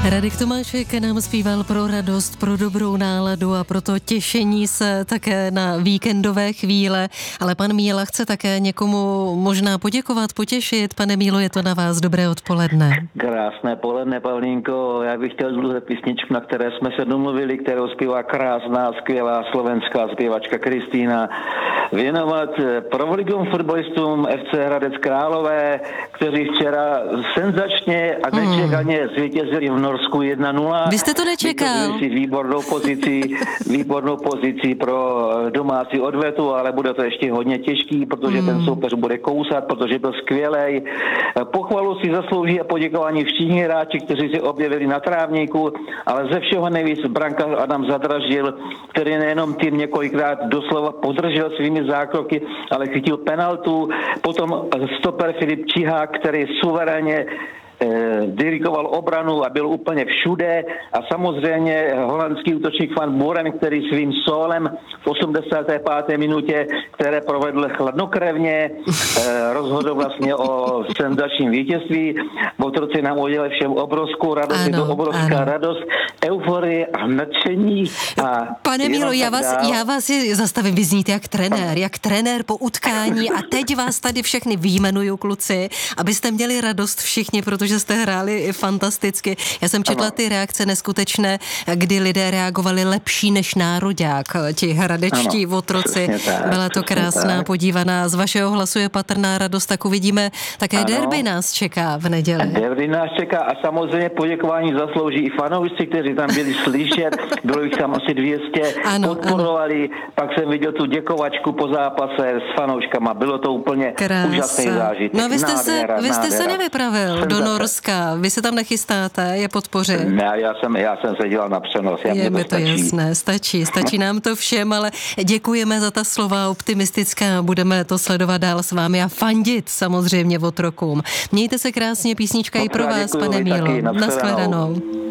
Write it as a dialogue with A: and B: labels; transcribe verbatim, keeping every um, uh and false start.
A: Radek Tomášek nám zpíval pro radost, pro dobrou náladu a pro to těšení se také na víkendové chvíle. Ale pan Míla chce také někomu možná poděkovat, potěšit. Pane Mílo, je to na vás. Dobré odpoledne.
B: Krásné poledne, Pavlínko. Já bych chtěl dlouhé písničku, na které jsme se domluvili, kterou zpívá krásná, skvělá slovenská zpěvačka Kristýna, věnovat prvoligům fotbalistům F C Hradec Králové, kteří včera senzačně a nečekaně hmm. zvítězili v Norsku jedna nula.
A: Vy jste to nečekal.
B: Si výbornou pozici, výbornou pozici pro domácí odvetu, ale bude to ještě hodně těžký, protože hmm. ten soupeř bude kousat, protože byl skvělej. Pochvalu si zaslouží a poděkování všichni hráči, kteří se objevili na trávníku, ale ze všeho nejvíc brankář Adam Zadražil, který nejenom tým několikrát doslova podržel svými zákroky, ale chytil penaltu. Potom stoper Filip Čihák, který suverénně dirigoval obranu a byl úplně všude, a samozřejmě holandský útočník Van Buren, který svým sólem v osmdesáté páté minutě, které provedl chladnokrevně, rozhodl vlastně o senzačním vítězství. Otroci nám udělali všem obrovskou radost, ano, je to obrovská ano. radost, euforie a nadšení. A
A: Pane Mílo, já vás, já vás je zastavím, vy zníte jak trenér, jak trenér po utkání, a teď vás tady všechny vyjmenuju, kluci, abyste měli radost všichni, protože jste hráli fantasticky. Já jsem četla ty reakce neskutečné, kdy lidé reagovali lepší než nároďák, ti hradečtí otroci.
B: Tak,
A: Byla to krásná
B: tak.
A: podívaná. Z vašeho hlasu je patrná radost, tak uvidíme. Také ano. derby nás čeká v neděli.
B: Derby nás čeká a samozřejmě poděkování zaslouží i fanoušci, kteří tam byli slyšet. Bylo jich tam asi dvě stě, ano, podporovali. Ano. Pak jsem viděl tu děkovačku po zápase s fanouškama. Bylo to úplně Krása. úžasný zážitek.
A: No vy jste,
B: nádhera,
A: se, vy jste se nevypravil
B: jsem
A: do
B: zase.
A: Norska. Vy se tam nechystáte je podpořit?
B: Ne, já jsem, já jsem se dělal na přenos. Já
A: je mi to
B: stačí.
A: jasné, stačí. Stačí nám to všem, ale děkujeme za ta slova optimistická. Budeme to sledovat dál s vámi a fandit samozřejmě otrokům. Mějte se krásně, písnička i pro vás, pane Mílo.
B: Taky,
A: Nashledanou.